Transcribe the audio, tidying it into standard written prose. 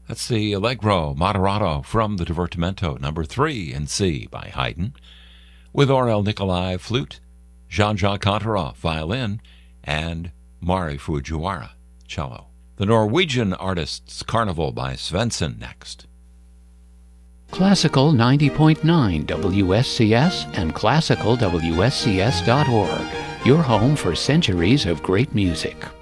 That's the Allegro Moderato from the Divertimento, number 3 in C by Haydn, with Aurel Nicolai flute, Jean-Jacques Contarot violin, and Mari Fujiwara cello. The Norwegian artist's Carnival by Svensson next. Classical 90.9 WSCS and classicalwscs.org, your home for centuries of great music.